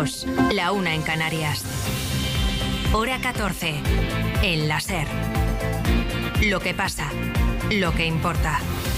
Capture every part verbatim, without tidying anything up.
informativos, la una en Canarias. Hora catorce, en la SER. Lo que pasa, lo que importa.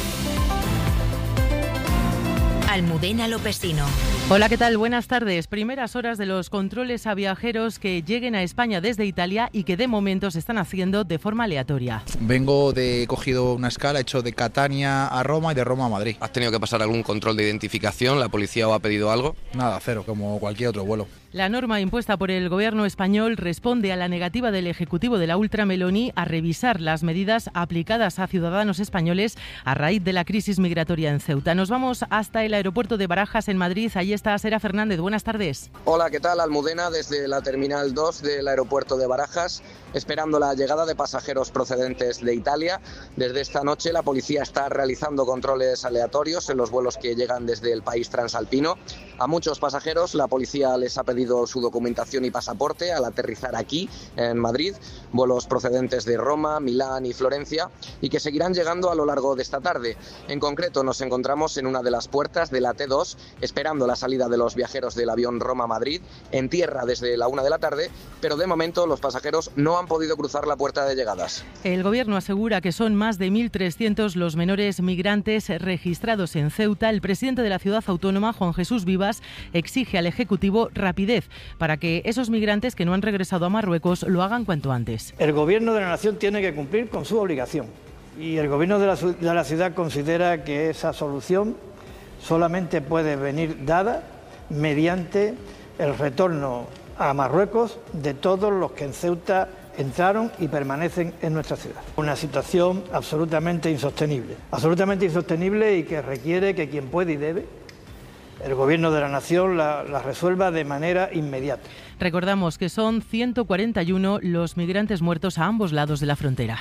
Almudena Lopesino. Hola, ¿qué tal? Buenas tardes. Primeras horas de los controles a viajeros que lleguen a España desde Italia y que de momento se están haciendo de forma aleatoria. Vengo de, he cogido una escala, he hecho de Catania a Roma y de Roma a Madrid. ¿Has tenido que pasar algún control de identificación? ¿La policía os ha pedido algo? Nada, cero, como cualquier otro vuelo. La norma impuesta por el gobierno español responde a la negativa del Ejecutivo de la Ultra Meloni a revisar las medidas aplicadas a ciudadanos españoles a raíz de la crisis migratoria en Ceuta. Nos vamos hasta el aeropuerto de Barajas, en Madrid. Allí está Sera Fernández. Buenas tardes. Hola, ¿qué tal? Almudena, desde la Terminal dos del aeropuerto de Barajas, esperando la llegada de pasajeros procedentes de Italia. Desde esta noche la policía está realizando controles aleatorios en los vuelos que llegan desde el país transalpino. A muchos pasajeros la policía les ha pedido su documentación y pasaporte al aterrizar aquí en Madrid, vuelos procedentes de Roma, Milán y Florencia, y que seguirán llegando a lo largo de esta tarde. En concreto nos encontramos en una de las puertas de la T dos, esperando la salida de los viajeros del avión Roma-Madrid, en tierra desde la una de la tarde, pero de momento los pasajeros no han podido cruzar la puerta de llegadas. El gobierno asegura que son más de mil trescientos los menores migrantes registrados en Ceuta. El presidente de la ciudad autónoma, Juan Jesús Vivas, exige al Ejecutivo rapidez para que esos migrantes que no han regresado a Marruecos lo hagan cuanto antes. El gobierno de la nación tiene que cumplir con su obligación y el gobierno de la, de la ciudad considera que esa solución solamente puede venir dada mediante el retorno a Marruecos de todos los que en Ceuta entraron y permanecen en nuestra ciudad. Una situación absolutamente insostenible, absolutamente insostenible y que requiere que quien puede y debe, el Gobierno de la Nación la, la resuelva de manera inmediata. Recordamos que son ciento cuarenta y uno los migrantes muertos a ambos lados de la frontera.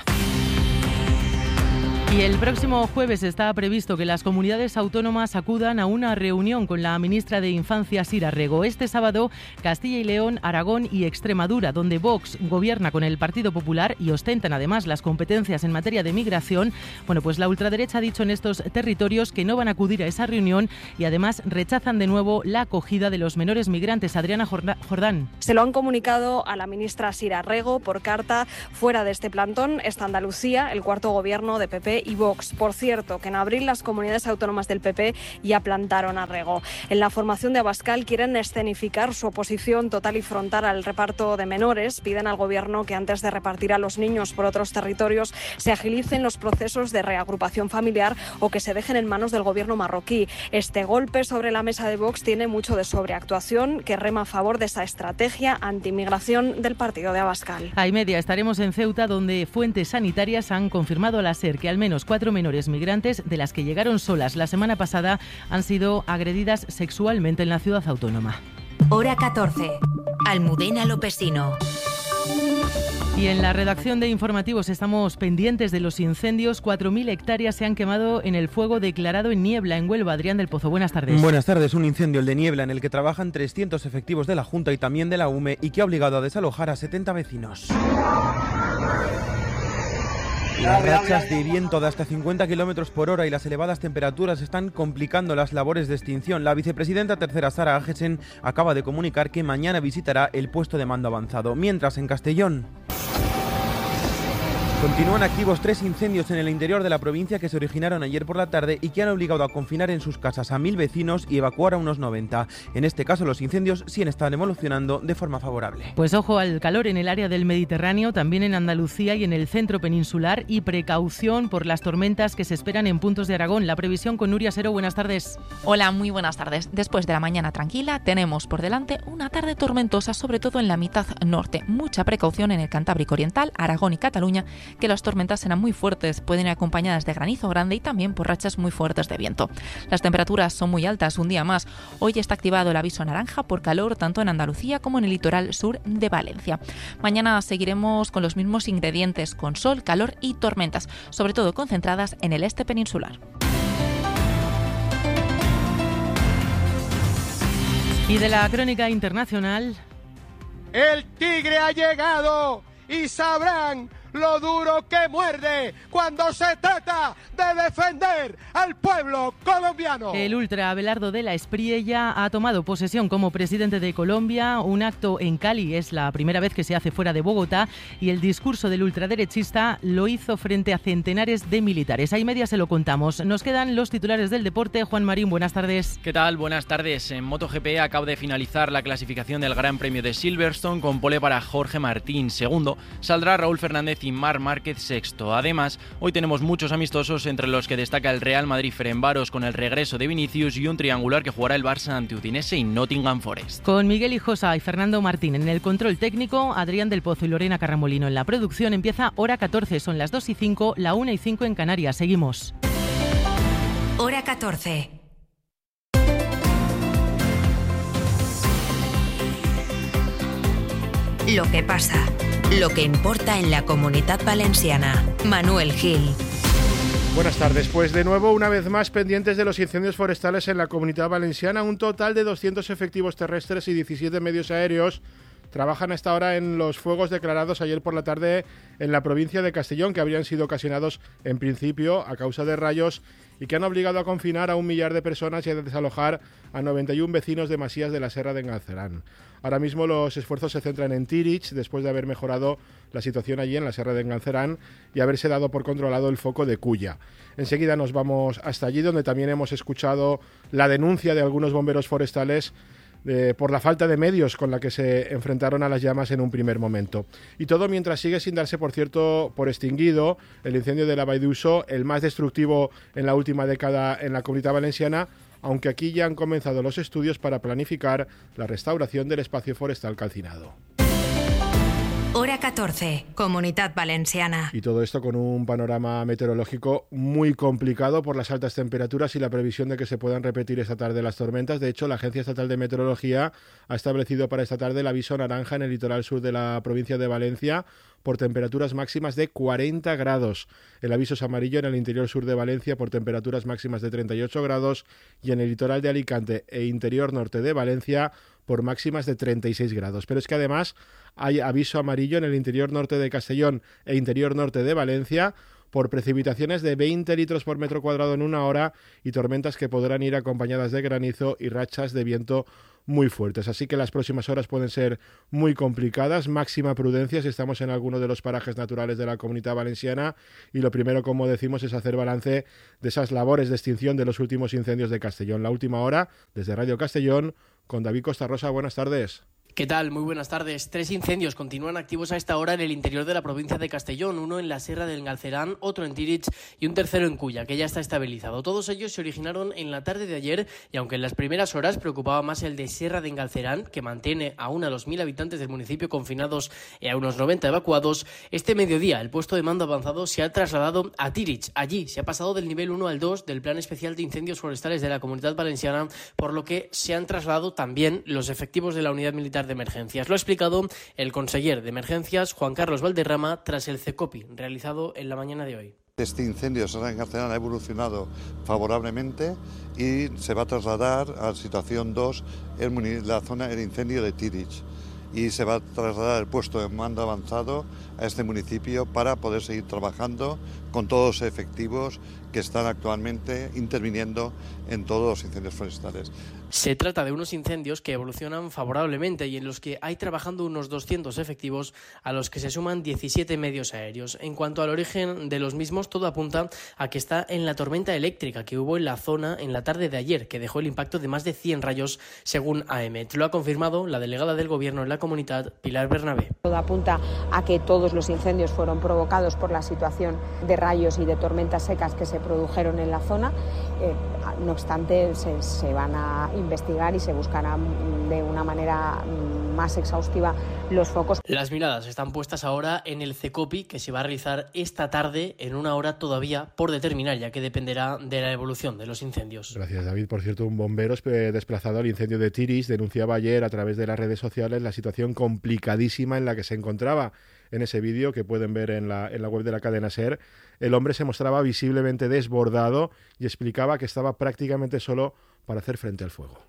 Y el próximo jueves está previsto que las comunidades autónomas acudan a una reunión con la ministra de Infancia, Sira Rego. Este sábado, Castilla y León, Aragón y Extremadura, donde Vox gobierna con el Partido Popular y ostentan además las competencias en materia de migración. Bueno, pues la ultraderecha ha dicho en estos territorios que no van a acudir a esa reunión y además rechazan de nuevo la acogida de los menores migrantes. Adriana Jordán. Se lo han comunicado a la ministra Sira Rego por carta. Fuera de este plantón está Andalucía, el cuarto gobierno de P P y Vox. Por cierto, que en abril las comunidades autónomas del P P ya plantaron a Rego. En la formación de Abascal quieren escenificar su oposición total y frontal al reparto de menores. Piden al gobierno que antes de repartir a los niños por otros territorios se agilicen los procesos de reagrupación familiar o que se dejen en manos del gobierno marroquí. Este golpe sobre la mesa de Vox tiene mucho de sobreactuación que rema a favor de esa estrategia antimigración del partido de Abascal. A y media estaremos en Ceuta, donde fuentes sanitarias han confirmado a la SER que al menos cuatro menores migrantes, de las que llegaron solas la semana pasada, han sido agredidas sexualmente en la ciudad autónoma. Hora catorce. Almudena Lopesino. Y en la redacción de informativos estamos pendientes de los incendios. cuatro mil hectáreas se han quemado en el fuego declarado en Niebla, en Huelva. Adrián del Pozo, buenas tardes. Buenas tardes. Un incendio, el de Niebla, en el que trabajan trescientos efectivos de la Junta y también de la U M E y que ha obligado a desalojar a setenta vecinos. Las rachas de viento de hasta cincuenta kilómetros por hora y las elevadas temperaturas están complicando las labores de extinción. La vicepresidenta tercera, Sara Agesen, acaba de comunicar que mañana visitará el puesto de mando avanzado. Mientras, en Castellón continúan activos tres incendios en el interior de la provincia que se originaron ayer por la tarde y que han obligado a confinar en sus casas a mil vecinos y evacuar a unos noventa. En este caso, los incendios sí están evolucionando de forma favorable. Pues ojo al calor en el área del Mediterráneo, también en Andalucía y en el centro peninsular, y precaución por las tormentas que se esperan en puntos de Aragón. La previsión con Nuria Sero. Buenas tardes. Hola, muy buenas tardes. Después de la mañana tranquila, tenemos por delante una tarde tormentosa, sobre todo en la mitad norte. Mucha precaución en el Cantábrico Oriental, Aragón y Cataluña, que las tormentas serán muy fuertes, pueden ir acompañadas de granizo grande y también por rachas muy fuertes de viento. Las temperaturas son muy altas un día más. Hoy está activado el aviso naranja por calor tanto en Andalucía como en el litoral sur de Valencia. Mañana seguiremos con los mismos ingredientes, con sol, calor y tormentas, sobre todo concentradas en el este peninsular. Y de la crónica internacional... El tigre ha llegado y sabrán lo duro que muerde cuando se trata de defender al pueblo colombiano. El ultra Abelardo de la Espriella ha tomado posesión como presidente de Colombia. Un acto en Cali es la primera vez que se hace fuera de Bogotá y el discurso del ultraderechista lo hizo frente a centenares de militares. Ahí media se lo contamos. Nos quedan los titulares del deporte. Juan Marín, buenas tardes. ¿Qué tal? Buenas tardes. En MotoGP acaba de finalizar la clasificación del Gran Premio de Silverstone con pole para Jorge Martín. Segundo, saldrá Raúl Fernández y Marc Márquez sexto. Además, hoy tenemos muchos amistosos entre los que destaca el Real Madrid-Ferencváros con el regreso de Vinicius y un triangular que jugará el Barça ante Udinese y Nottingham Forest. Con Miguel Hijosa y Fernando Martín en el control técnico, Adrián del Pozo y Lorena Carramolino en la producción. Empieza Hora catorce, son las dos y cinco, la una y cinco en Canarias. Seguimos. Hora catorce. Lo que pasa, lo que importa en la Comunitat Valenciana. Manuel Gil. Buenas tardes. Pues de nuevo, una vez más, pendientes de los incendios forestales en la Comunidad Valenciana. Un total de doscientos efectivos terrestres y diecisiete medios aéreos trabajan hasta ahora en los fuegos declarados ayer por la tarde en la provincia de Castellón, que habrían sido ocasionados en principio a causa de rayos y que han obligado a confinar a un millar de personas y a desalojar a noventa y uno vecinos de Masías de la Serra de Engalcerán. Ahora mismo los esfuerzos se centran en Tirich, después de haber mejorado la situación allí en la Serra de Engalcerán y haberse dado por controlado el foco de Culla. Enseguida nos vamos hasta allí, donde también hemos escuchado la denuncia de algunos bomberos forestales Eh, por la falta de medios con la que se enfrentaron a las llamas en un primer momento. Y todo mientras sigue sin darse, por cierto, por extinguido el incendio de la Vall d'Uso, el más destructivo en la última década en la Comunidad Valenciana, aunque aquí ya han comenzado los estudios para planificar la restauración del espacio forestal calcinado. Hora catorce, Comunitat Valenciana. Y todo esto con un panorama meteorológico muy complicado por las altas temperaturas y la previsión de que se puedan repetir esta tarde las tormentas. De hecho, la Agencia Estatal de Meteorología ha establecido para esta tarde el aviso naranja en el litoral sur de la provincia de Valencia por temperaturas máximas de cuarenta grados. El aviso es amarillo en el interior sur de Valencia por temperaturas máximas de treinta y ocho grados y en el litoral de Alicante e interior norte de Valencia por máximas de treinta y seis grados. Pero es que además hay aviso amarillo en el interior norte de Castellón e interior norte de Valencia por precipitaciones de veinte litros por metro cuadrado en una hora y tormentas que podrán ir acompañadas de granizo y rachas de viento muy fuertes. Así que las próximas horas pueden ser muy complicadas. Máxima prudencia si estamos en alguno de los parajes naturales de la Comunidad Valenciana. Y lo primero, como decimos, es hacer balance de esas labores de extinción de los últimos incendios de Castellón. La última hora, desde Radio Castellón, con David Costa Rosa. Buenas tardes. ¿Qué tal? Muy buenas tardes. Tres incendios continúan activos a esta hora en el interior de la provincia de Castellón, uno en la Serra del Engalcerán, otro en Tirich y un tercero en Culla, que ya está estabilizado. Todos ellos se originaron en la tarde de ayer y aunque en las primeras horas preocupaba más el de Serra de Engalcerán, que mantiene aún a los mil habitantes del municipio confinados y a unos noventa evacuados, este mediodía el puesto de mando avanzado se ha trasladado a Tirich. Allí se ha pasado del nivel uno al dos del Plan Especial de Incendios Forestales de la Comunidad Valenciana, por lo que se han trasladado también los efectivos de la Unidad Militar de Emergencias. Lo ha explicado el conseller de Emergencias, Juan Carlos Valderrama, tras el CECOPI realizado en la mañana de hoy. Este incendio en Engalcerán ha evolucionado favorablemente y se va a trasladar a la situación dos en la zona del incendio de Tirich. Y se va a trasladar el puesto de mando avanzado a este municipio para poder seguir trabajando con todos los efectivos que están actualmente interviniendo en todos los incendios forestales. Se trata de unos incendios que evolucionan favorablemente y en los que hay trabajando unos doscientos efectivos, a los que se suman diecisiete medios aéreos. En cuanto al origen de los mismos, todo apunta a que está en la tormenta eléctrica que hubo en la zona en la tarde de ayer, que dejó el impacto de más de cien rayos, según A E M E T. Lo ha confirmado la delegada del Gobierno en la comunidad, Pilar Bernabé. Todo apunta a que todos los incendios fueron provocados por la situación de rayos y de tormentas secas que se produjeron en la zona. Eh, no obstante, se, se van a investigar y se buscará de una manera más exhaustiva los focos. Las miradas están puestas ahora en el CECOPI, que se va a realizar esta tarde en una hora todavía por determinar, ya que dependerá de la evolución de los incendios. Gracias, David. Por cierto, un bombero desplazado al incendio de Tirich denunciaba ayer a través de las redes sociales la situación complicadísima en la que se encontraba. En ese vídeo que pueden ver en la, en la web de la cadena SER, el hombre se mostraba visiblemente desbordado y explicaba que estaba prácticamente solo para hacer frente al fuego.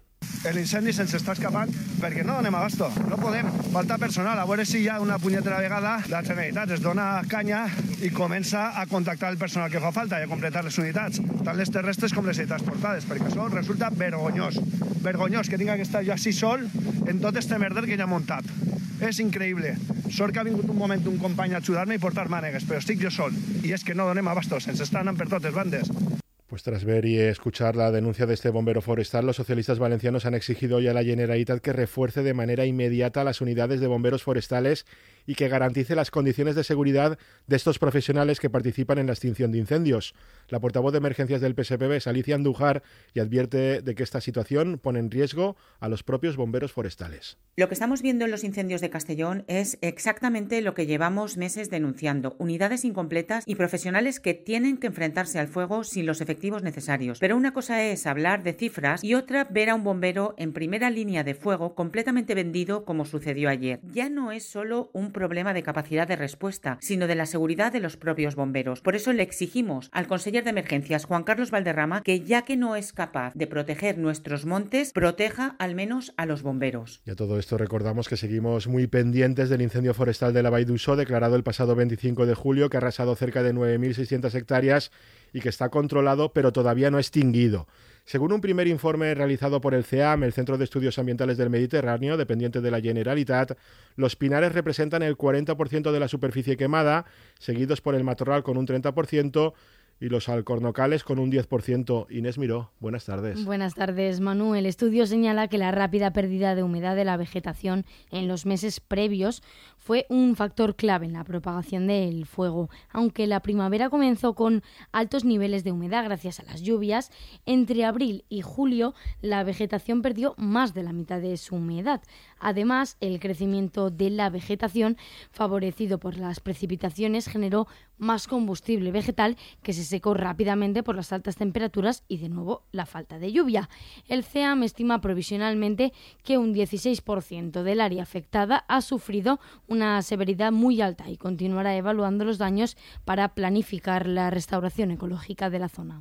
l'incendi se'ns està escapant perquè no donem abasto, no podem. Falta personal, a veure si hi ha una punyetera vegada la Generalitat es dona canya i comença a contactar el personal que fa falta i a completar les unitats, tant les terrestres com les transportades, perquè això resulta vergonyós. Vergonyós que tinga que estar jo així sol en tot este merder que ja he muntat. És increïble. Sort que ha vingut un moment un company a ajudar-me i portar mànegues, però estic jo sol. I és que no donem abasto, se'ns està anant per totes bandes. Pues tras ver y escuchar la denuncia de este bombero forestal, los socialistas valencianos han exigido hoy a la Generalitat que refuerce de manera inmediata las unidades de bomberos forestales y que garantice las condiciones de seguridad de estos profesionales que participan en la extinción de incendios. La portavoz de emergencias del P S P B es Alicia Andújar y advierte de que esta situación pone en riesgo a los propios bomberos forestales. Lo que estamos viendo en los incendios de Castellón es exactamente lo que llevamos meses denunciando: unidades incompletas y profesionales que tienen que enfrentarse al fuego sin los efectivos necesarios. Pero una cosa es hablar de cifras y otra ver a un bombero en primera línea de fuego completamente vendido, como sucedió ayer. Ya no es solo un problema de capacidad de respuesta, sino de la seguridad de los propios bomberos. Por eso le exigimos al conseller de Emergencias, Juan Carlos Valderrama, que ya que no es capaz de proteger nuestros montes, proteja al menos a los bomberos. Y a todo esto recordamos que seguimos muy pendientes del incendio forestal de la Vall d'Uixó, declarado el pasado veinticinco de julio, que ha arrasado cerca de nueve mil seiscientas hectáreas y que está controlado pero todavía no extinguido. Según un primer informe realizado por el CEAM, el Centro de Estudios Ambientales del Mediterráneo, dependiente de la Generalitat, los pinares representan el cuarenta por ciento de la superficie quemada, seguidos por el matorral con un treinta por ciento y los alcornocales con un diez por ciento. Inés Miró, buenas tardes. Buenas tardes, Manu. El estudio señala que la rápida pérdida de humedad de la vegetación en los meses previos fue un factor clave en la propagación del fuego. Aunque la primavera comenzó con altos niveles de humedad gracias a las lluvias, entre abril y julio la vegetación perdió más de la mitad de su humedad. Además, el crecimiento de la vegetación, favorecido por las precipitaciones, generó más combustible vegetal que se secó rápidamente por las altas temperaturas y, de nuevo, la falta de lluvia. El CEAM estima provisionalmente que un dieciséis por ciento del área afectada ha sufrido una severidad muy alta y continuará evaluando los daños para planificar la restauración ecológica de la zona.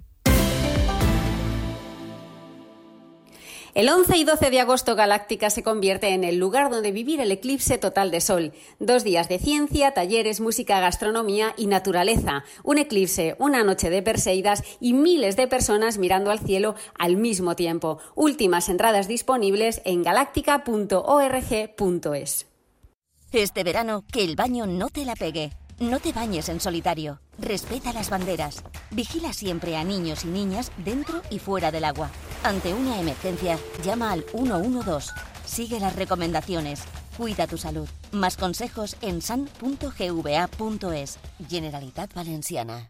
El once y doce de agosto Galáctica se convierte en el lugar donde vivir el eclipse total de sol. Dos días de ciencia, talleres, música, gastronomía y naturaleza. Un eclipse, una noche de Perseidas y miles de personas mirando al cielo al mismo tiempo. Últimas entradas disponibles en galáctica punto org punto es. Este verano, que el baño no te la pegue. No te bañes en solitario. Respeta las banderas. Vigila siempre a niños y niñas dentro y fuera del agua. Ante una emergencia, llama al uno uno dos. Sigue las recomendaciones. Cuida tu salud. Más consejos en san punto gva punto es. Generalitat Valenciana.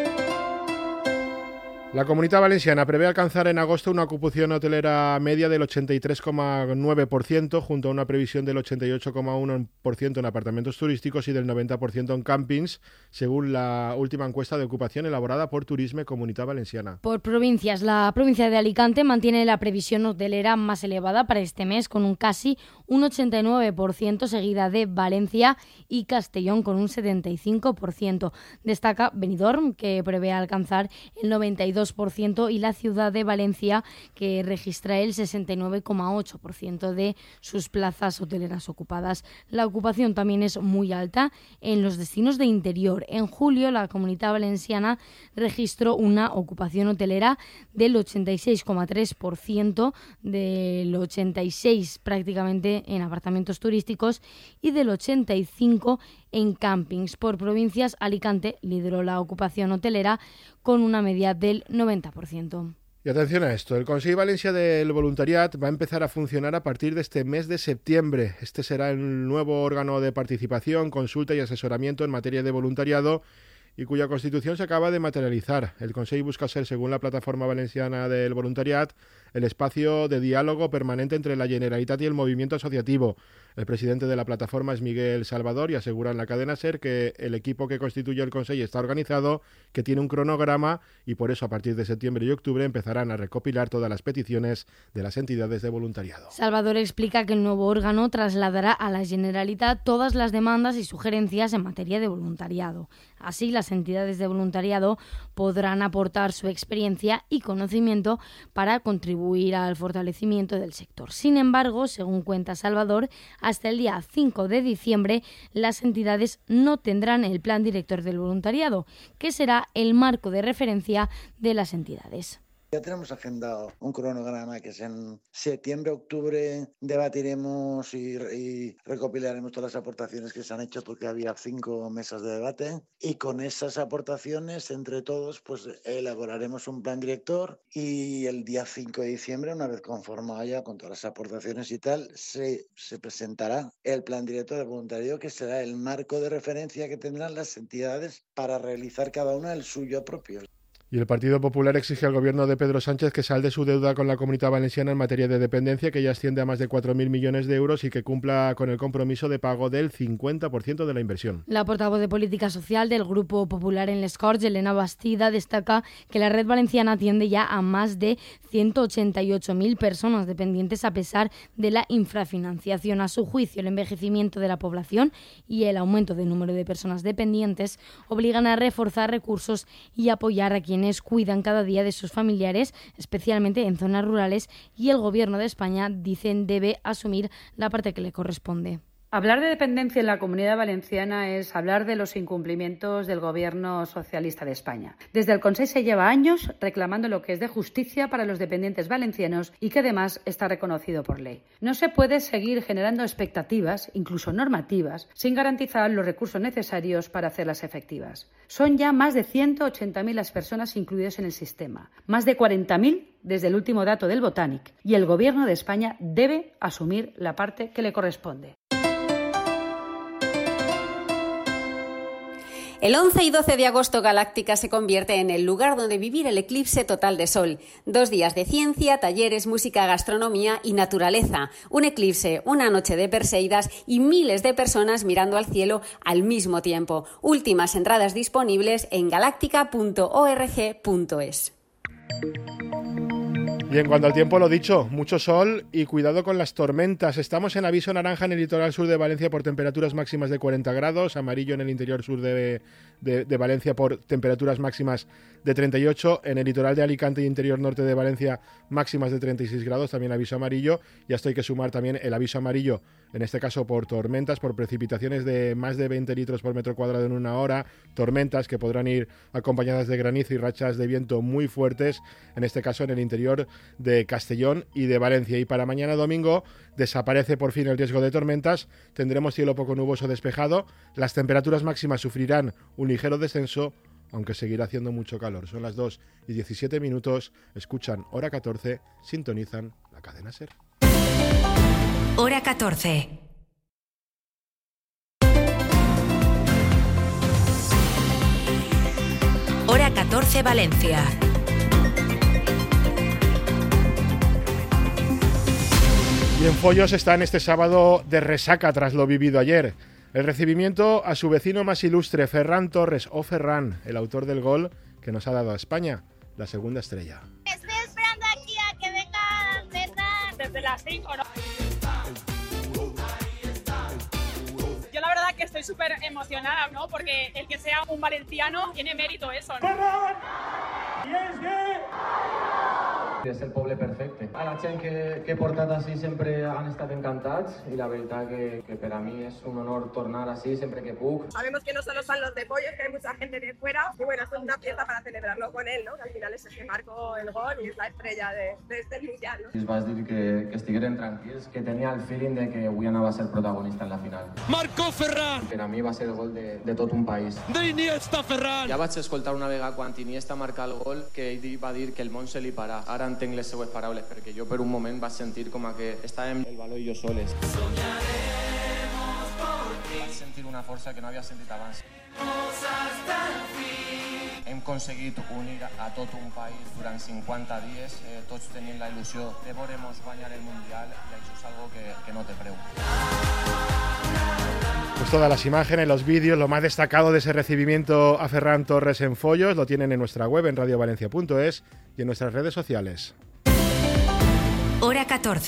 La Comunitat Valenciana prevé alcanzar en agosto una ocupación hotelera media del ochenta y tres coma nueve por ciento, junto a una previsión del ochenta y ocho coma uno por ciento en apartamentos turísticos y del noventa por ciento en campings, según la última encuesta de ocupación elaborada por Turisme Comunitat Valenciana. Por provincias, la provincia de Alicante mantiene la previsión hotelera más elevada para este mes, con un casi un ochenta y nueve por ciento, seguida de Valencia y Castellón con un setenta y cinco por ciento. Destaca Benidorm, que prevé alcanzar el noventa y dos por ciento, y la ciudad de Valencia, que registra el sesenta y nueve coma ocho por ciento de sus plazas hoteleras ocupadas. La ocupación también es muy alta en los destinos de interior. En julio, la Comunitat Valenciana registró una ocupación hotelera del ochenta y seis coma tres por ciento, del ochenta y seis por ciento prácticamente en apartamentos turísticos y del ochenta y cinco por ciento en campings. Por provincias, Alicante lideró la ocupación hotelera con una media del noventa por ciento. Y atención a esto, el Consell Valencià del Voluntariat va a empezar a funcionar a partir de este mes de septiembre. Este será el nuevo órgano de participación, consulta y asesoramiento en materia de voluntariado, y cuya constitución se acaba de materializar. El Consell busca ser, según la Plataforma Valenciana del Voluntariat, el espacio de diálogo permanente entre la Generalitat y el movimiento asociativo. El presidente de la plataforma es Miguel Salvador y asegura en la cadena SER que el equipo que constituye el Consell está organizado, que tiene un cronograma y por eso a partir de septiembre y octubre empezarán a recopilar todas las peticiones de las entidades de voluntariado. Salvador explica que el nuevo órgano trasladará a la Generalitat todas las demandas y sugerencias en materia de voluntariado. Así, las entidades de voluntariado podrán aportar su experiencia y conocimiento para contribuir contribuir al fortalecimiento del sector. Sin embargo, según cuenta Salvador, hasta el día cinco de diciembre las entidades no tendrán el plan director del voluntariado, que será el marco de referencia de las entidades. Ya tenemos agendado un cronograma que es en septiembre, octubre, debatiremos y, y recopilaremos todas las aportaciones que se han hecho porque había cinco mesas de debate y con esas aportaciones entre todos pues elaboraremos un plan director y el día cinco de diciembre, una vez conformado ya con todas las aportaciones y tal, se, se presentará el plan director de voluntariado que será el marco de referencia que tendrán las entidades para realizar cada una el suyo propio. Y el Partido Popular exige al gobierno de Pedro Sánchez que salde su deuda con la Comunitat Valenciana en materia de dependencia, que ya asciende a más de cuatro mil millones de euros y que cumpla con el compromiso de pago del cincuenta por ciento de la inversión. La portavoz de Política Social del Grupo Popular en Les Corts, Elena Bastida, destaca que la red valenciana atiende ya a más de ciento ochenta y ocho mil personas dependientes a pesar de la infrafinanciación. A su juicio, el envejecimiento de la población y el aumento del número de personas dependientes obligan a reforzar recursos y apoyar a quienes cuidan cada día de sus familiares, especialmente en zonas rurales, y el Gobierno de España, dicen, debe asumir la parte que le corresponde. Hablar de dependencia en la Comunidad Valenciana es hablar de los incumplimientos del Gobierno socialista de España. Desde el Consell se lleva años reclamando lo que es de justicia para los dependientes valencianos y que además está reconocido por ley. No se puede seguir generando expectativas, incluso normativas, sin garantizar los recursos necesarios para hacerlas efectivas. Son ya más de ciento ochenta mil las personas incluidas en el sistema, más de cuarenta mil desde el último dato del Botanic, y el Gobierno de España debe asumir la parte que le corresponde. El once y doce de agosto Galáctica se convierte en el lugar donde vivir el eclipse total de sol. Dos días de ciencia, talleres, música, gastronomía y naturaleza. Un eclipse, una noche de Perseidas y miles de personas mirando al cielo al mismo tiempo. Últimas entradas disponibles en galáctica punto org punto es. Y en cuanto al tiempo, lo dicho, mucho sol y cuidado con las tormentas. Estamos en aviso naranja en el litoral sur de Valencia por temperaturas máximas de cuarenta grados, amarillo en el interior sur de, de, de Valencia por temperaturas máximas de treinta y ocho, en el litoral de Alicante y interior norte de Valencia máximas de treinta y seis grados, también aviso amarillo. Y a esto hay que sumar también el aviso amarillo, en este caso por tormentas, por precipitaciones de más de veinte litros por metro cuadrado en una hora, tormentas que podrán ir acompañadas de granizo y rachas de viento muy fuertes, en este caso en el interior de Castellón y de Valencia. Y para mañana domingo desaparece por fin el riesgo de tormentas, tendremos cielo poco nuboso despejado, las temperaturas máximas sufrirán un ligero descenso, aunque seguirá haciendo mucho calor. Son las dos y diecisiete minutos, escuchan Hora catorce, sintonizan la cadena SER. Hora catorce. Hora catorce Valencia. Y en Follos están este sábado de resaca tras lo vivido ayer. El recibimiento a su vecino más ilustre, Ferran Torres, o Ferran, el autor del gol que nos ha dado a España la segunda estrella. Estoy esperando aquí a que venga Ferran desde las cinco, ¿no? Yo la verdad que estoy súper emocionada, ¿no? Porque el que sea un valenciano tiene mérito eso, ¿no? ¡Ferran! I és que... És el poble perfecte. A la gent que, que he portat així sempre han estat encantats i la veritat que, que per a mi és un honor tornar així sempre que puc. Sabemos que no solo son los de Pollos, que hay mucha gente de fuera y bueno, esto es una fiesta para celebrarlo con él, ¿no? Que al final es el que marcó el gol y es la estrella de, de este mundial, ¿no? I es vas dir que, que estigueren tranquils, que tenia el feeling de que avui anava a ser protagonista en la final. Marcó Ferran! Per a mi va ser el gol de, de tot un país. D'Iniesta Ferran! Ja vaig escoltar una vegada quan Iniesta marca el gol que ell va dir que el món se li para. Ara entenc les seues paraules perquè jo per un moment vaig sentir com a que estàvem el valor i jo soles. Vaig sentir una força que no havia sentit abans. Hem aconseguit unir a tot un país durant cinquanta dies, eh, tots tenint la il·lusió de veure-nos guanyar el Mundial i això és algo que, que no té preu. Pues todas las imágenes, los vídeos, lo más destacado de ese recibimiento a Ferran Torres en Follos lo tienen en nuestra web en radio valencia punto es y en nuestras redes sociales. Hora catorce.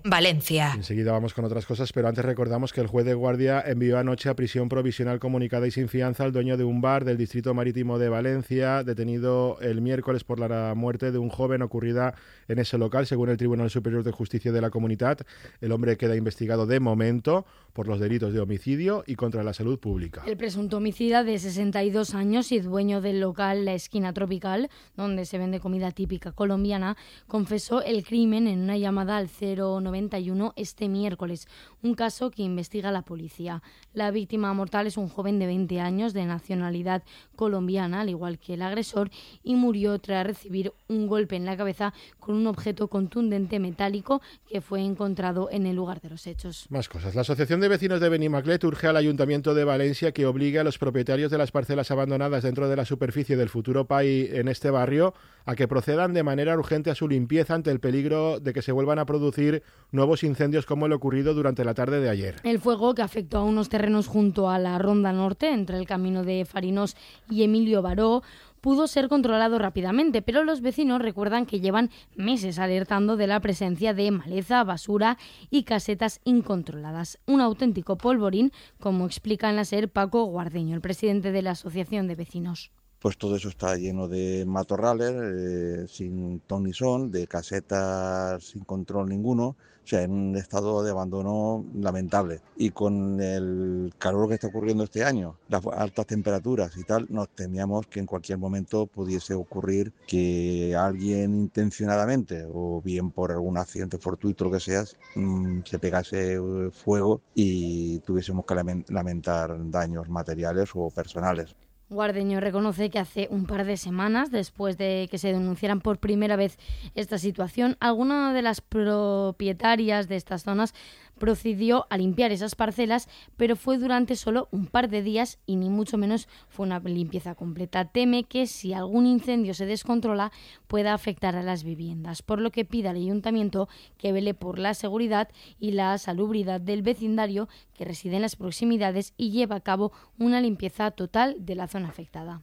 Valencia. Enseguida vamos con otras cosas, pero antes recordamos que el juez de guardia envió anoche a prisión provisional comunicada y sin fianza al dueño de un bar del distrito marítimo de Valencia, detenido el miércoles por la muerte de un joven ocurrida en ese local. Según el Tribunal Superior de Justicia de la Comunitat, el hombre queda investigado de momento por los delitos de homicidio y contra la salud pública. El presunto homicida, de sesenta y dos años y dueño del local La Esquina Tropical, donde se vende comida típica colombiana, confesó el crimen en una llamada al cero noventa y uno este miércoles, un caso que investiga la policía. La víctima mortal es un joven de veinte años de nacionalidad colombiana, al igual que el agresor, y murió tras recibir un golpe en la cabeza con un objeto contundente metálico que fue encontrado en el lugar de los hechos. Más cosas. La Asociación de Vecinos de Benimaclet urge al Ayuntamiento de Valencia que obligue a los propietarios de las parcelas abandonadas dentro de la superficie del futuro P A I en este barrio a que procedan de manera urgente a su limpieza ante el peligro de que se vuelvan a producir nuevos incendios como el ocurrido durante la tarde de ayer. El fuego, que afectó a unos terrenos junto a la Ronda Norte, entre el camino de Farinos y Emilio Baró, pudo ser controlado rápidamente, pero los vecinos recuerdan que llevan meses alertando de la presencia de maleza, basura y casetas incontroladas. Un auténtico polvorín, como explica en la SER Paco Guardeño, el presidente de la Asociación de Vecinos. Pues todo eso está lleno de matorrales, eh, sin ton ni son, de casetas sin control ninguno, o sea, en un estado de abandono lamentable. Y con el calor que está ocurriendo este año, las altas temperaturas y tal, nos temíamos que en cualquier momento pudiese ocurrir que alguien intencionadamente, o bien por algún accidente fortuito o lo que sea, mmm, se pegase fuego y tuviésemos que lamentar daños materiales o personales. Guardeño reconoce que hace un par de semanas, después de que se denunciaran por primera vez esta situación, alguna de las propietarias de estas zonas procedió a limpiar esas parcelas, pero fue durante solo un par de días y ni mucho menos fue una limpieza completa. Teme que si algún incendio se descontrola pueda afectar a las viviendas, por lo que pide al ayuntamiento que vele por la seguridad y la salubridad del vecindario que reside en las proximidades y lleva a cabo una limpieza total de la zona afectada.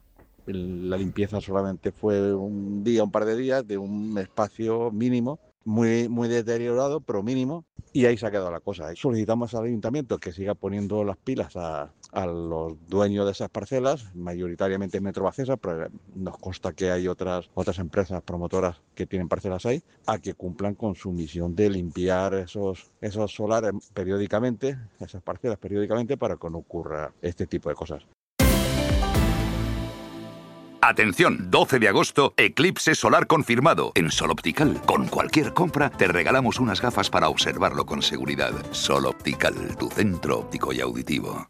La limpieza solamente fue un día, un par de días, de un espacio mínimo, muy, muy deteriorado, pero mínimo, y ahí se ha quedado la cosa. Solicitamos al ayuntamiento que siga poniendo las pilas a, a los dueños de esas parcelas, mayoritariamente Metro Bacesa, pero nos consta que hay otras, otras empresas promotoras que tienen parcelas ahí, a que cumplan con su misión de limpiar esos, esos solares periódicamente, esas parcelas periódicamente, para que no ocurra este tipo de cosas. Atención, doce de agosto, eclipse solar confirmado. En Sol Optical, con cualquier compra, te regalamos unas gafas para observarlo con seguridad. Sol Optical, tu centro óptico y auditivo.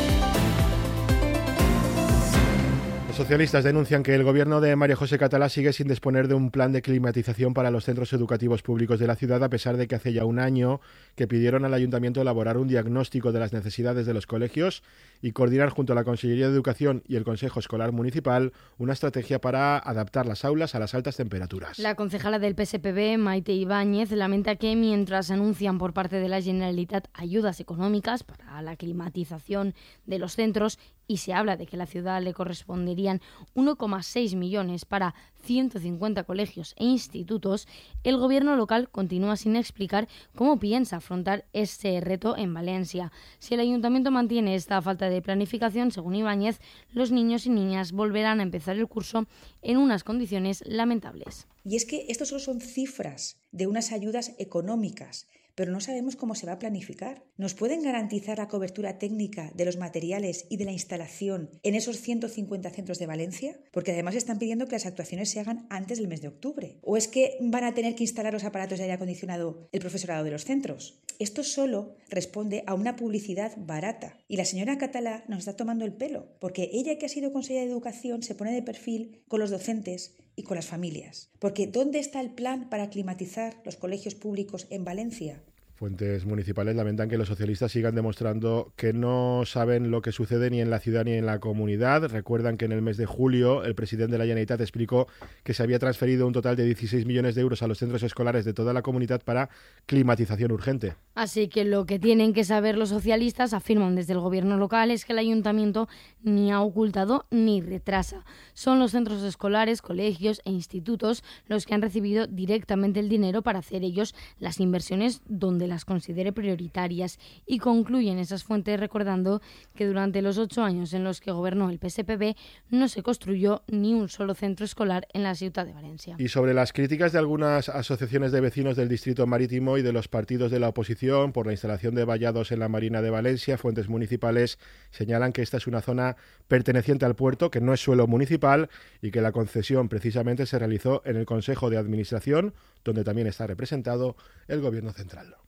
Los socialistas denuncian que el gobierno de María José Catalá sigue sin disponer de un plan de climatización para los centros educativos públicos de la ciudad, a pesar de que hace ya un año que pidieron al ayuntamiento elaborar un diagnóstico de las necesidades de los colegios y coordinar junto a la Consellería de Educación y el Consejo Escolar Municipal una estrategia para adaptar las aulas a las altas temperaturas. La concejala del P S P B, Maite Ibáñez, lamenta que mientras anuncian por parte de la Generalitat ayudas económicas para la climatización de los centros y se habla de que a la ciudad le corresponderían uno coma seis millones para ciento cincuenta colegios e institutos, el gobierno local continúa sin explicar cómo piensa afrontar este reto en Valencia. Si el ayuntamiento mantiene esta falta de planificación, según Ibáñez, los niños y niñas volverán a empezar el curso en unas condiciones lamentables. Y es que estos solo son cifras de unas ayudas económicas, pero no sabemos cómo se va a planificar. ¿Nos pueden garantizar la cobertura técnica de los materiales y de la instalación en esos ciento cincuenta centros de Valencia? Porque además están pidiendo que las actuaciones se hagan antes del mes de octubre. ¿O es que van a tener que instalar los aparatos de aire acondicionado el profesorado de los centros? Esto solo responde a una publicidad barata. Y la señora Catalá nos está tomando el pelo, porque ella, que ha sido consejera de Educación, se pone de perfil con los docentes y con las familias. Porque ¿dónde está el plan para climatizar los colegios públicos en Valencia? Fuentes municipales lamentan que los socialistas sigan demostrando que no saben lo que sucede ni en la ciudad ni en la comunidad. Recuerdan que en el mes de julio el presidente de la Generalitat explicó que se había transferido un total de dieciséis millones de euros a los centros escolares de toda la comunidad para climatización urgente. Así que lo que tienen que saber los socialistas, afirman desde el gobierno local, es que el ayuntamiento ni ha ocultado ni retrasa. Son los centros escolares, colegios e institutos los que han recibido directamente el dinero para hacer ellos las inversiones donde las considere prioritarias. Y concluyen esas fuentes recordando que durante los ocho años en los que gobernó el P S P B no se construyó ni un solo centro escolar en la ciudad de Valencia. Y sobre las críticas de algunas asociaciones de vecinos del Distrito Marítimo y de los partidos de la oposición por la instalación de vallados en la Marina de Valencia, fuentes municipales señalan que esta es una zona perteneciente al puerto, que no es suelo municipal y que la concesión precisamente se realizó en el Consejo de Administración, donde también está representado el Gobierno central.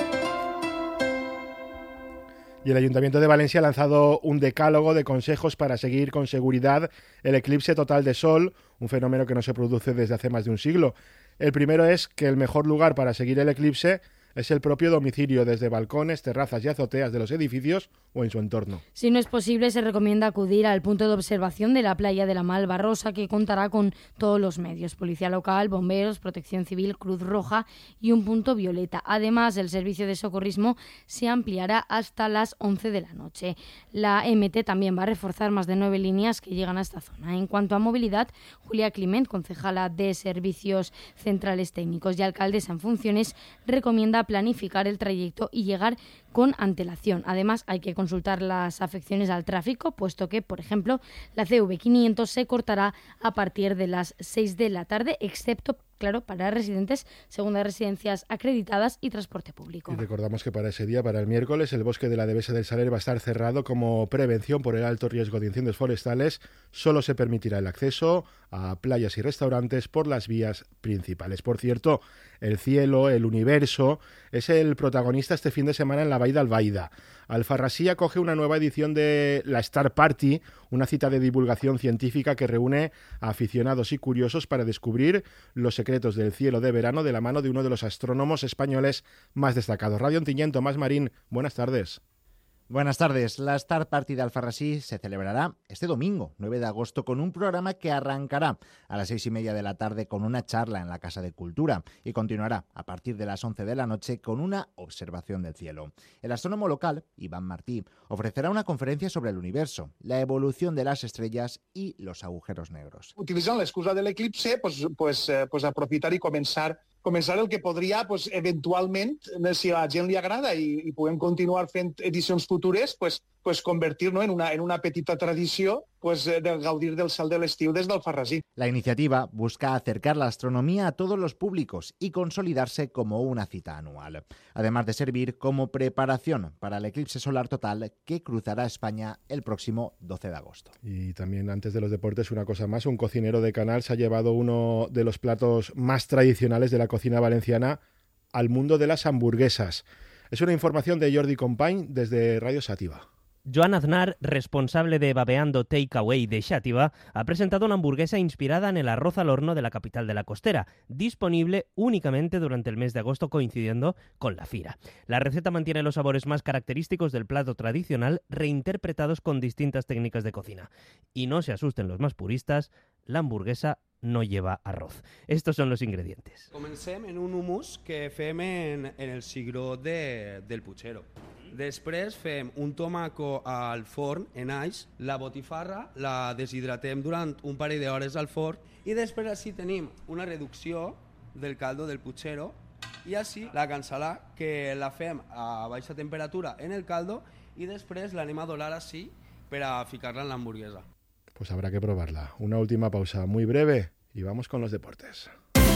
Y el Ayuntamiento de Valencia ha lanzado un decálogo de consejos para seguir con seguridad el eclipse total de sol, un fenómeno que no se produce desde hace más de un siglo. El primero es que el mejor lugar para seguir el eclipse es el propio domicilio, desde balcones, terrazas y azoteas de los edificios o en su entorno. Si no es posible, se recomienda acudir al punto de observación de la playa de la Malvarrosa, que contará con todos los medios: policía local, bomberos, protección civil, Cruz Roja y un punto violeta. Además, el servicio de socorrismo se ampliará hasta las once de la noche. La M T también va a reforzar más de nueve líneas que llegan a esta zona. En cuanto a movilidad, Julia Climent, concejala de Servicios Centrales Técnicos y alcaldesa en funciones, recomienda planificar el trayecto y llegar con antelación. Además, hay que consultar las afecciones al tráfico, puesto que, por ejemplo, la C V quinientos se cortará a partir de las seis de la tarde, excepto, claro, para residentes, segundas residencias acreditadas y transporte público. Y recordamos que para ese día, para el miércoles, el bosque de la Devesa del Saler va a estar cerrado como prevención por el alto riesgo de incendios forestales. Solo se permitirá el acceso a playas y restaurantes por las vías principales. Por cierto, el cielo, el universo, es el protagonista este fin de semana en la Vall d'Albaida. Alfarrasí acoge una nueva edición de la Star Party, una cita de divulgación científica que reúne a aficionados y curiosos para descubrir los secretos del cielo de verano de la mano de uno de los astrónomos españoles más destacados. Radio Ontinyent, Tomás Marín, buenas tardes. Buenas tardes. La Star Party de Alfarrasí se celebrará este domingo, nueve de agosto, con un programa que arrancará a las seis y media de la tarde con una charla en la Casa de Cultura y continuará a partir de las once de la noche con una observación del cielo. El astrónomo local, Iván Martí, ofrecerá una conferencia sobre el universo, la evolución de las estrellas y los agujeros negros. Utilitzant l'excusa de l'eclipse, pues, pues, eh, pues aprofitar i començar començar el que podria, pues, eventualment, si a la gent li agrada i, i podem continuar fent edicions futures, pues, pues convertir-nos en, una, en una petita tradició pues, del gaudir del cel de l'estiu des d'Alfarrasí. La iniciativa busca acercar la astronomía a todos los públicos y consolidarse como una cita anual, además de servir como preparación para el eclipse solar total que cruzará España el próximo doce de agosto. Y también, antes de los deportes, una cosa más: un cocinero de Canal se ha llevado uno de los platos más tradicionales de la cocina valenciana al mundo de las hamburguesas. Es una información de Jordi Company desde Radio Sativa. Joan Aznar, responsable de Babeando Takeaway de Xàtiva, ha presentado una hamburguesa inspirada en el arroz al horno de la capital de la costera, disponible únicamente durante el mes de agosto, coincidiendo con la fira. La receta mantiene los sabores más característicos del plato tradicional, reinterpretados con distintas técnicas de cocina. Y no se asusten los más puristas, la hamburguesa no lleva arroz. Estos son los ingredientes. Comencem en un hummus que fem en, en el cigró de, del Puigceró. Després fem un tomaco al forn en alls, la botifarra la deshidratem durant un parell d'hores al forn i després així tenim una reducció del caldo del Puigceró i així la cansalà que la fem a baixa temperatura en el caldo i després l'anem a dorar així per a ficar-la en l'hamburguesa. Pues habrá que probarla. Una última pausa muy breve y vamos con los deportes.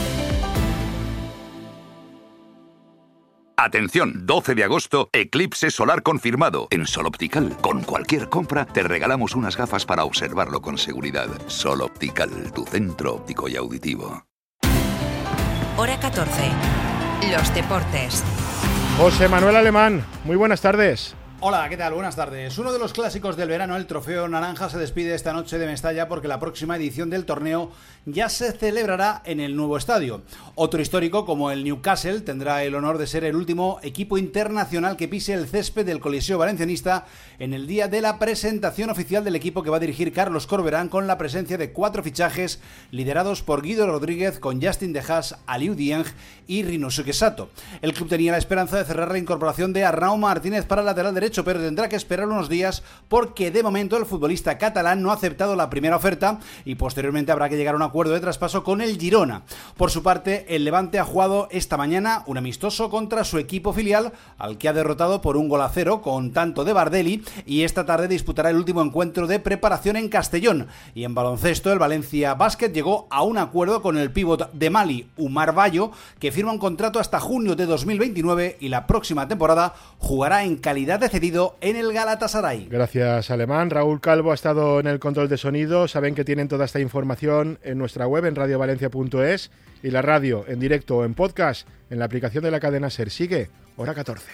Atención, doce de agosto, eclipse solar confirmado. En Sol Optical, con cualquier compra, te regalamos unas gafas para observarlo con seguridad. Sol Optical, tu centro óptico y auditivo. Hora catorce. Los deportes. José Manuel Alemán, muy buenas tardes. Hola, ¿qué tal? Buenas tardes. Uno de los clásicos del verano, el Trofeo Naranja, se despide esta noche de Mestalla porque la próxima edición del torneo ya se celebrará en el nuevo estadio. Otro histórico, como el Newcastle, tendrá el honor de ser el último equipo internacional que pise el césped del Coliseo Valencianista en el día de la presentación oficial del equipo que va a dirigir Carlos Corberán, con la presencia de cuatro fichajes liderados por Guido Rodríguez, con Justin De Haas, Aliou Dieng y Rinosuke Sato. El club tenía la esperanza de cerrar la incorporación de Arnau Martínez para el lateral derecho, pero tendrá que esperar unos días porque de momento el futbolista catalán no ha aceptado la primera oferta y posteriormente habrá que llegar a un acuerdo de traspaso con el Girona. Por su parte, el Levante ha jugado esta mañana un amistoso contra su equipo filial, al que ha derrotado por un gol a cero con tanto de Bardelli, y esta tarde disputará el último encuentro de preparación en Castellón. Y en baloncesto, el Valencia Basket llegó a un acuerdo con el pívot de Mali, Umar Bayo, que firma un contrato hasta junio de dos mil veintinueve y la próxima temporada jugará en calidad de cedido en el Galatasaray. Gracias, Alemán. Raúl Calvo ha estado en el control de sonido. Saben que tienen toda esta información en nuestra web, en radio valencia punto es, y la radio en directo o en podcast en la aplicación de la cadena SER. Sigue Hora catorce.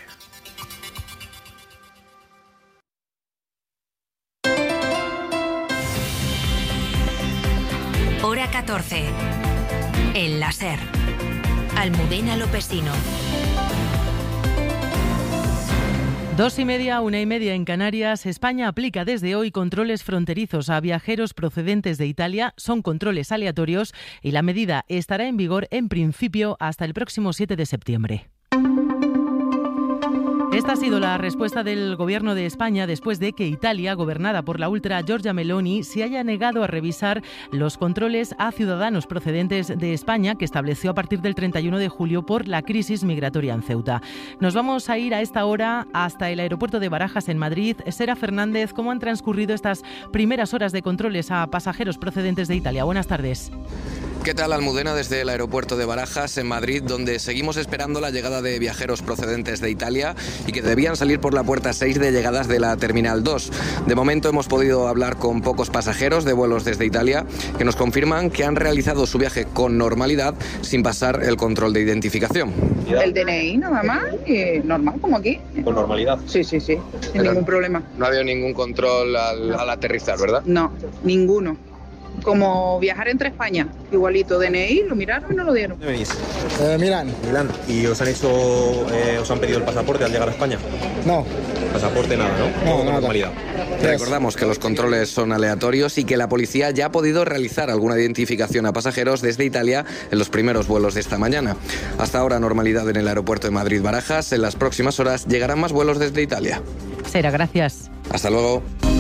Hora catorce. En la SER. Almudena Lopesino. Dos y media, una y media en Canarias. España aplica desde hoy controles fronterizos a viajeros procedentes de Italia. Son controles aleatorios y la medida estará en vigor en principio hasta el próximo siete de septiembre. Esta ha sido la respuesta del Gobierno de España después de que Italia, gobernada por la ultra Giorgia Meloni, se haya negado a revisar los controles a ciudadanos procedentes de España que estableció a partir del treinta y uno de julio por la crisis migratoria en Ceuta. Nos vamos a ir a esta hora hasta el aeropuerto de Barajas en Madrid. Sera Fernández, ¿cómo han transcurrido estas primeras horas de controles a pasajeros procedentes de Italia? Buenas tardes. ¿Qué tal, Almudena? Desde el aeropuerto de Barajas en Madrid, donde seguimos esperando la llegada de viajeros procedentes de Italia y que debían salir por la puerta seis de llegadas de la Terminal dos. De momento hemos podido hablar con pocos pasajeros de vuelos desde Italia que nos confirman que han realizado su viaje con normalidad sin pasar el control de identificación. El D N I nada más, y normal como aquí. ¿Con normalidad? Sí, sí, sí, sin Pero ningún problema. No ha habido ningún control al, al aterrizar, ¿verdad? No, ninguno. Como viajar entre España, igualito, D N I, lo miraron y no lo dieron. ¿Dónde venís? Eh, Milán. Milán. ¿Y os han hecho, eh, os han pedido el pasaporte al llegar a España? No. Pasaporte nada, ¿no? No, con nada. normalidad. Recordamos que los controles son aleatorios y que la policía ya ha podido realizar alguna identificación a pasajeros desde Italia en los primeros vuelos de esta mañana. Hasta ahora normalidad en el aeropuerto de Madrid-Barajas. En las próximas horas llegarán más vuelos desde Italia. Sera, gracias. Hasta luego.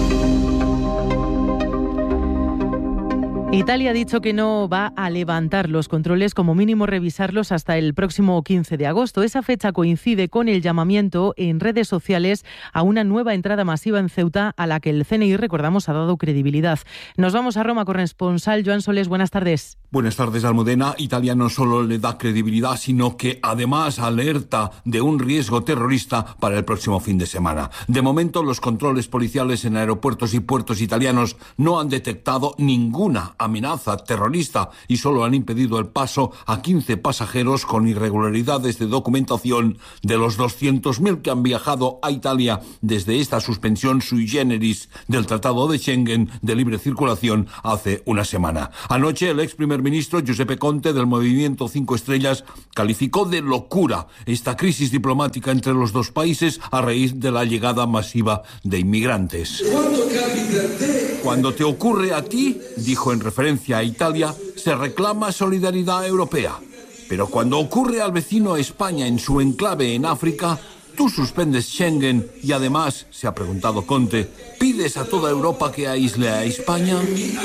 Italia ha dicho que no va a levantar los controles, como mínimo revisarlos hasta el próximo quince de agosto. Esa fecha coincide con el llamamiento en redes sociales a una nueva entrada masiva en Ceuta, a la que el C N I, recordamos, ha dado credibilidad. Nos vamos a Roma, corresponsal Joan Solés, buenas tardes. Buenas tardes, Almudena. Italia no solo le da credibilidad, sino que además alerta de un riesgo terrorista para el próximo fin de semana. De momento, los controles policiales en aeropuertos y puertos italianos no han detectado ninguna amenaza terrorista y solo han impedido el paso a quince pasajeros con irregularidades de documentación de los doscientos mil que han viajado a Italia desde esta suspensión sui generis del Tratado de Schengen de libre circulación hace una semana. Anoche, el ex primer ministro Giuseppe Conte, del Movimiento Cinco Estrellas, calificó de locura esta crisis diplomática entre los dos países a raíz de la llegada masiva de inmigrantes. Cuando te ocurre a ti, dijo en referencia a Italia, se reclama solidaridad europea. Pero cuando ocurre al vecino España en su enclave en África, tú suspendes Schengen y además, se ha preguntado Conte, ¿pides a toda Europa que aísle a España?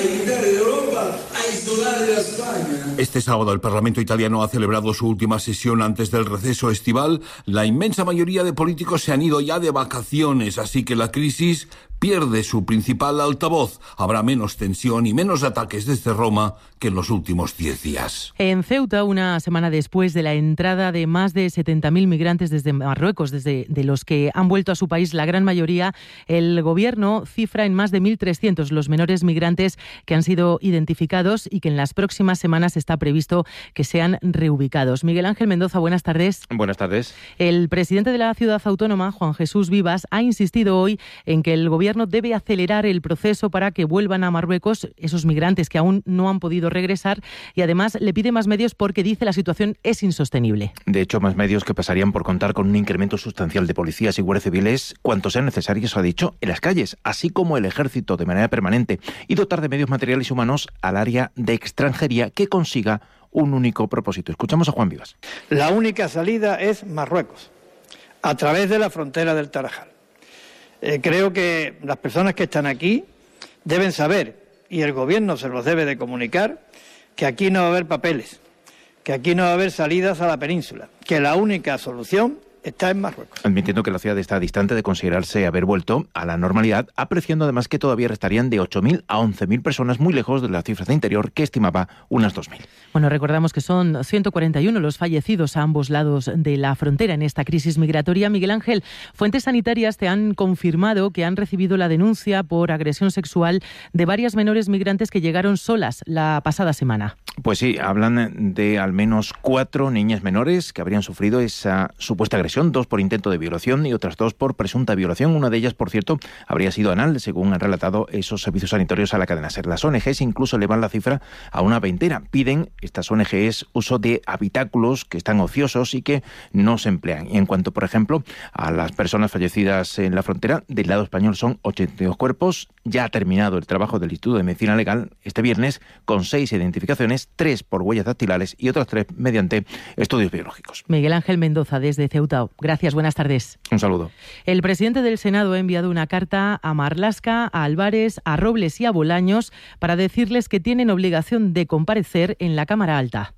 Este sábado el Parlamento italiano ha celebrado su última sesión antes del receso estival. La inmensa mayoría de políticos se han ido ya de vacaciones, así que la crisis pierde su principal altavoz. Habrá menos tensión y menos ataques desde Roma que en los últimos diez días. En Ceuta, una semana después de la entrada de más de setenta mil migrantes desde Marruecos, desde de los que han vuelto a su país la gran mayoría, el gobierno cifra en más de mil trescientos los menores migrantes que han sido identificados y que en las próximas semanas está previsto que sean reubicados. Miguel Ángel Mendoza, buenas tardes. Buenas tardes. El presidente de la ciudad autónoma, Juan Jesús Vivas, ha insistido hoy en que el gobierno debe acelerar el proceso para que vuelvan a Marruecos esos migrantes que aún no han podido regresar y además le pide más medios porque dice la situación es insostenible. De hecho, más medios que pasarían por contar con un incremento sustancial de policías y guardias civiles, cuantos sean necesarios, ha dicho, en las calles, así como el ejército de manera permanente, y dotar de medios materiales y humanos al área de extranjería que consiga un único propósito. Escuchamos a Juan Vivas. La única salida es Marruecos, a través de la frontera del Tarajal. Eh, creo que las personas que están aquí deben saber, y el gobierno se los debe de comunicar, que aquí no va a haber papeles, que aquí no va a haber salidas a la península, que la única solución está en Marruecos. Admitiendo que la ciudad está distante de considerarse haber vuelto a la normalidad, apreciando además que todavía restarían de ocho mil a once mil personas, muy lejos de las cifras de interior que estimaba unas dos mil. Bueno, recordamos que son ciento cuarenta y uno los fallecidos a ambos lados de la frontera en esta crisis migratoria. Miguel Ángel, fuentes sanitarias te han confirmado que han recibido la denuncia por agresión sexual de varias menores migrantes que llegaron solas la pasada semana. Pues sí, hablan de al menos cuatro niñas menores que habrían sufrido esa supuesta agresión. Dos por intento de violación y otras dos por presunta violación. Una de ellas, por cierto, habría sido anal, según han relatado esos servicios sanitarios a la cadena SER. Las O N Ges incluso elevan la cifra a una veintena. Piden estas O N Ges uso de habitáculos que están ociosos y que no se emplean. Y en cuanto, por ejemplo, a las personas fallecidas en la frontera, del lado español son ochenta y dos cuerpos. Ya ha terminado el trabajo del Instituto de Medicina Legal este viernes con seis identificaciones, tres por huellas dactilares y otras tres mediante estudios biológicos. Miguel Ángel Mendoza, desde Ceuta. Gracias, buenas tardes. Un saludo. El presidente del Senado ha enviado una carta a Marlaska, a Álvarez, a Robles y a Bolaños para decirles que tienen obligación de comparecer en la Cámara Alta.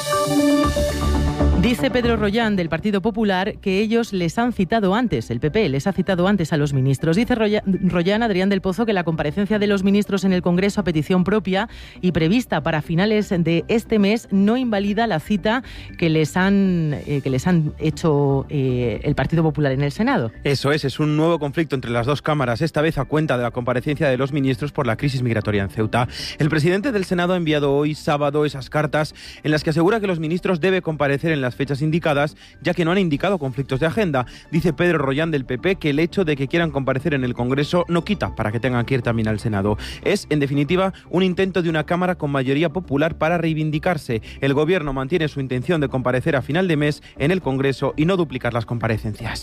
Dice Pedro Rollán, del Partido Popular, que ellos les han citado antes, el P P les ha citado antes a los ministros. Dice Rollán, Adrián del Pozo, que la comparecencia de los ministros en el Congreso a petición propia y prevista para finales de este mes no invalida la cita que les han, eh, que les han hecho eh, el Partido Popular en el Senado. Eso es, es un nuevo conflicto entre las dos cámaras, esta vez a cuenta de la comparecencia de los ministros por la crisis migratoria en Ceuta. El presidente del Senado ha enviado hoy, sábado, esas cartas en las que asegura que los ministros deben comparecer en las fechas indicadas, ya que no han indicado conflictos de agenda. Dice Pedro Rollán, del P P, que el hecho de que quieran comparecer en el Congreso no quita para que tengan que ir también al Senado. Es, en definitiva, un intento de una Cámara con mayoría popular para reivindicarse. El Gobierno mantiene su intención de comparecer a final de mes en el Congreso y no duplicar las comparecencias.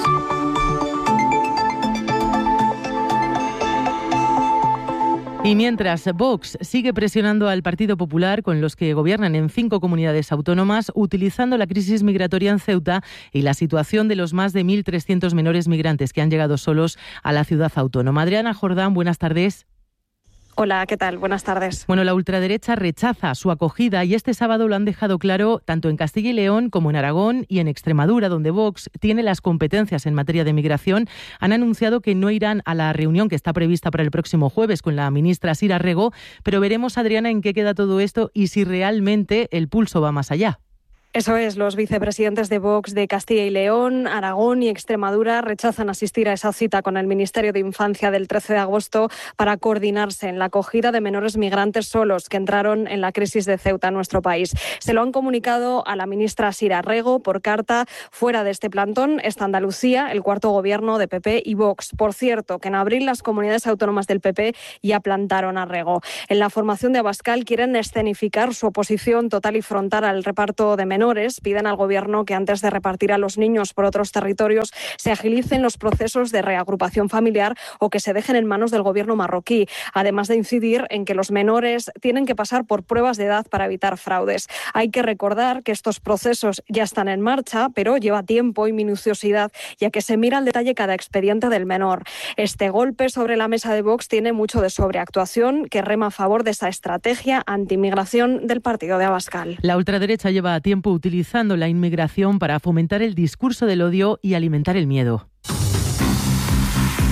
Y mientras Vox sigue presionando al Partido Popular, con los que gobiernan en cinco comunidades autónomas, utilizando la crisis migratoria en Ceuta y la situación de los más de mil trescientos menores migrantes que han llegado solos a la ciudad autónoma. Adriana Jordán, buenas tardes. Hola, ¿qué tal? Buenas tardes. Bueno, la ultraderecha rechaza su acogida y este sábado lo han dejado claro tanto en Castilla y León como en Aragón y en Extremadura, donde Vox tiene las competencias en materia de migración. Han anunciado que no irán a la reunión que está prevista para el próximo jueves con la ministra Sira Rego, pero veremos, Adriana, en qué queda todo esto y si realmente el pulso va más allá. Eso es, los vicepresidentes de Vox de Castilla y León, Aragón y Extremadura rechazan asistir a esa cita con el Ministerio de Infancia del trece de agosto para coordinarse en la acogida de menores migrantes solos que entraron en la crisis de Ceuta en nuestro país. Se lo han comunicado a la ministra Sira Rego por carta. Fuera de este plantón está Andalucía, el cuarto gobierno de P P y Vox. Por cierto, que en abril las comunidades autónomas del P P ya plantaron a Rego. En la formación de Abascal quieren escenificar su oposición total y frontal al reparto de menores. Piden al Gobierno que antes de repartir a los niños por otros territorios se agilicen los procesos de reagrupación familiar o que se dejen en manos del Gobierno marroquí, además de incidir en que los menores tienen que pasar por pruebas de edad para evitar fraudes. Hay que recordar que estos procesos ya están en marcha, pero lleva tiempo y minuciosidad, ya que se mira al detalle cada expediente del menor. Este golpe sobre la mesa de Vox tiene mucho de sobreactuación, que rema a favor de esa estrategia antimigración del partido de Abascal. La ultraderecha lleva tiempo utilizando la inmigración para fomentar el discurso del odio y alimentar el miedo.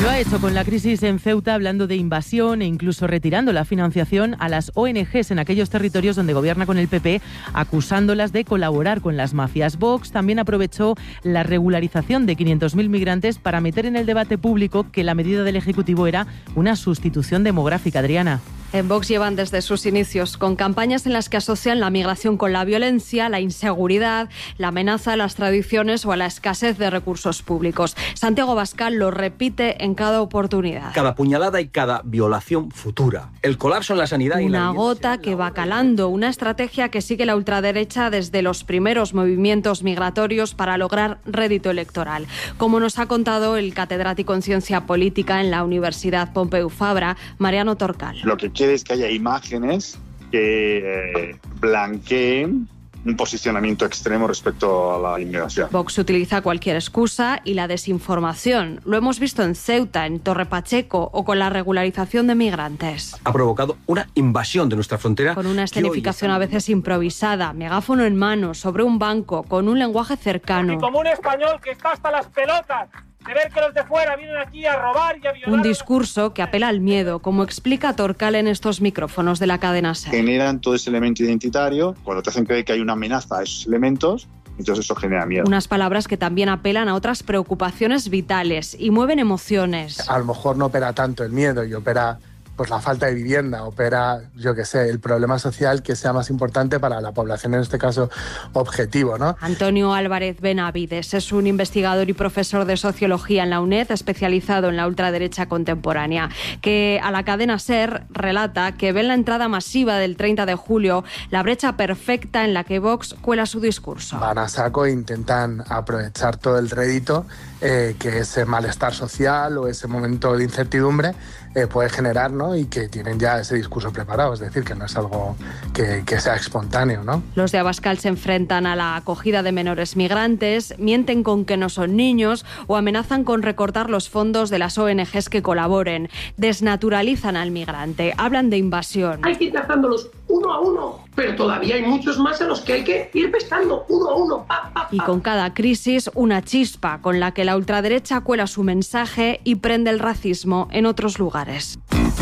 Lo ha hecho con la crisis en Ceuta, hablando de invasión e incluso retirando la financiación a las O N Ges en aquellos territorios donde gobierna con el P P, acusándolas de colaborar con las mafias. Vox también aprovechó la regularización de quinientos mil migrantes para meter en el debate público que la medida del Ejecutivo era una sustitución demográfica. Adriana. En Vox llevan desde sus inicios con campañas en las que asocian la migración con la violencia, la inseguridad, la amenaza a las tradiciones o a la escasez de recursos públicos. Santiago Abascal lo repite en cada oportunidad. Cada puñalada y cada violación futura. El colapso en la sanidad y la Una gota que va calando, una estrategia que sigue la ultraderecha desde los primeros movimientos migratorios para lograr rédito electoral. Como nos ha contado el catedrático en Ciencia Política en la Universidad Pompeu Fabra, Mariano Torcal. Lo que quiere es que haya imágenes que eh, blanqueen un posicionamiento extremo respecto a la inmigración. Vox utiliza cualquier excusa y la desinformación. Lo hemos visto en Ceuta, en Torre Pacheco o con la regularización de migrantes. Ha provocado una invasión de nuestra frontera. Con una escenificación a veces improvisada, megáfono en mano, sobre un banco, con un lenguaje cercano. Y como un español que está hasta las pelotas de ver que los de fuera vienen aquí a robar y a violar. Un discurso que apela al miedo, como explica Torcal en estos micrófonos de la cadena SER. Generan todo ese elemento identitario, cuando te hacen creer que hay una amenaza a esos elementos, entonces eso genera miedo. Unas palabras que también apelan a otras preocupaciones vitales y mueven emociones. A lo mejor no opera tanto el miedo y opera pues la falta de vivienda, opera, yo qué sé, el problema social que sea más importante para la población, en este caso objetivo, ¿no? Antonio Álvarez Benavides es un investigador y profesor de sociología en la UNED, especializado en la ultraderecha contemporánea, que a la cadena SER relata que ve en la entrada masiva del treinta de julio la brecha perfecta en la que Vox cuela su discurso. Van a saco e intentan aprovechar todo el rédito eh, que ese malestar social o ese momento de incertidumbre eh, puede generar, ¿no? Y que tienen ya ese discurso preparado, es decir, que no es algo que, que sea espontáneo, ¿no? Los de Abascal se enfrentan a la acogida de menores migrantes, mienten con que no son niños o amenazan con recortar los fondos de las O N Ges que colaboren. Desnaturalizan al migrante, hablan de invasión. Hay que ir cazándolos uno a uno, pero todavía hay muchos más a los que hay que ir pescando uno a uno. Pa, pa, pa. Y con cada crisis, una chispa con la que la ultraderecha cuela su mensaje y prende el racismo en otros lugares.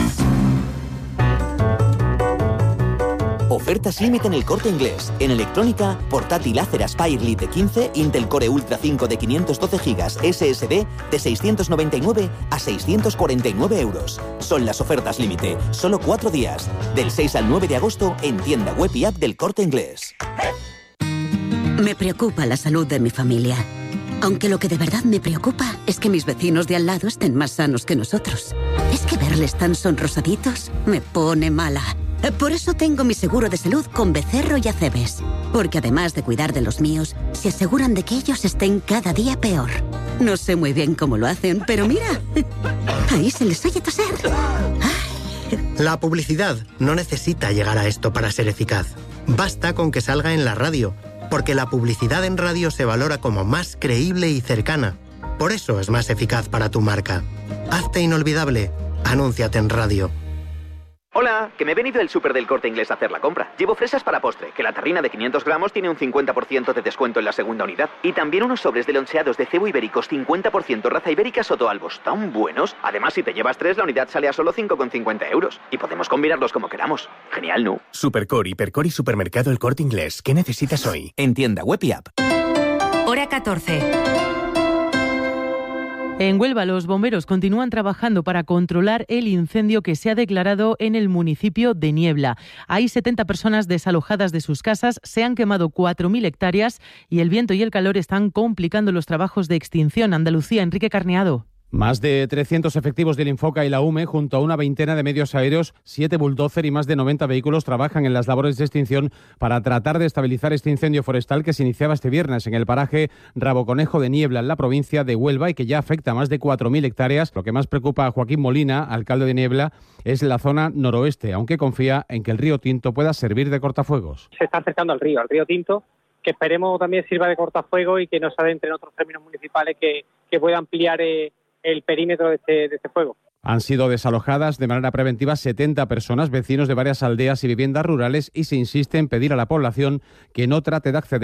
Ofertas límite en El Corte Inglés. En electrónica, portátil Acer Aspire Lite quince, Intel Core Ultra cinco de quinientos doce gigas S S D de seiscientos noventa y nueve a seiscientos cuarenta y nueve euros. Son las ofertas límite. Solo cuatro días. Del seis al nueve de agosto en tienda web y app del Corte Inglés. Me preocupa la salud de mi familia. Aunque lo que de verdad me preocupa es que mis vecinos de al lado estén más sanos que nosotros. Es que verles tan sonrosaditos me pone mala. Por eso tengo mi seguro de salud con Becerro y Acebes. Porque además de cuidar de los míos, se aseguran de que ellos estén cada día peor. No sé muy bien cómo lo hacen, pero mira, ahí se les oye toser. La publicidad no necesita llegar a esto para ser eficaz. Basta con que salga en la radio, porque la publicidad en radio se valora como más creíble y cercana. Por eso es más eficaz para tu marca. Hazte inolvidable. Anúnciate en radio. Hola, que me he venido del súper del Corte Inglés a hacer la compra. Llevo fresas para postre, que la tarrina de quinientos gramos tiene un cincuenta por ciento de descuento en la segunda unidad. Y también unos sobres de loncheados de cebo ibéricos cincuenta por ciento raza ibérica Sotoalbos, tan buenos. Además, si te llevas tres, la unidad sale a solo cinco con cincuenta euros. Y podemos combinarlos como queramos. Genial, ¿no? Supercor, Hipercor y Supermercado El Corte Inglés. ¿Qué necesitas hoy? En tienda web y app. Hora catorce. En Huelva, los bomberos continúan trabajando para controlar el incendio que se ha declarado en el municipio de Niebla. Hay setenta personas desalojadas de sus casas, se han quemado cuatro mil hectáreas y el viento y el calor están complicando los trabajos de extinción. Andalucía, Enrique Carneado. Más de trescientos efectivos del Infoca y la U M E, junto a una veintena de medios aéreos, siete bulldozer y más de noventa vehículos trabajan en las labores de extinción para tratar de estabilizar este incendio forestal que se iniciaba este viernes en el paraje Raboconejo de Niebla, en la provincia de Huelva, y que ya afecta a más de cuatro mil hectáreas. Lo que más preocupa a Joaquín Molina, alcalde de Niebla, es la zona noroeste, aunque confía en que el río Tinto pueda servir de cortafuegos. Se está acercando al río, al río Tinto, que esperemos también sirva de cortafuego y que nos adentre en otros términos municipales que, que pueda ampliar eh, el perímetro de este, de este fuego. Han sido desalojadas de manera preventiva setenta personas, vecinos de varias aldeas y viviendas rurales, y se insiste en pedir a la población que no trate de acceder